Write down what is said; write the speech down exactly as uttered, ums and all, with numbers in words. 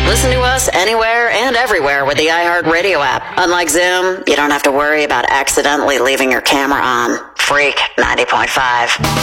Listen to us anywhere and everywhere with the iHeartRadio app. Unlike Zoom, you don't have to worry about accidentally leaving your camera on. Freak ninety point five.